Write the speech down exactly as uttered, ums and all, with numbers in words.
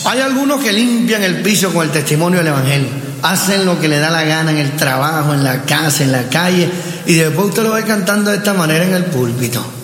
Hay algunos que limpian el piso con el testimonio del evangelio, hacen lo que le da la gana en el trabajo, en la casa, en la calle, y después usted lo ve cantando de esta manera en el púlpito.